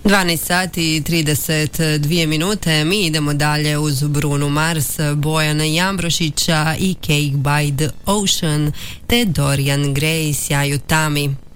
12 sati i 32 minute. Mi idemo dalje uz Bruno Mars, Bojana Jambrošića i Cake by the Ocean te Dorian Gray, Sjaju tami.